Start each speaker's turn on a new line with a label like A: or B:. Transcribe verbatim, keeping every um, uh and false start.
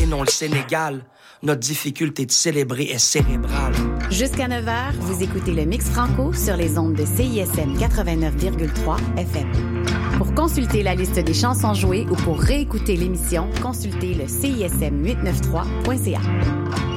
A: non le Sénégal. Notre difficulté de célébrer est cérébrale.
B: Jusqu'à neuf heures, vous écoutez le Mix Franco sur les ondes de C I S M quatre-vingt-neuf virgule trois F M. Pour consulter la liste des chansons jouées ou pour réécouter l'émission, consultez le C I S M huit cent quatre-vingt-treize point C A.